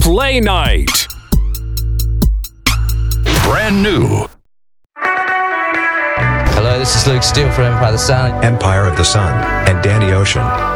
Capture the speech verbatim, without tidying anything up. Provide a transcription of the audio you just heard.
Play Night. Brand new. Hello, this is Luke Steele from Empire of the Sun. Empire of the Sun, and Danny Ocean.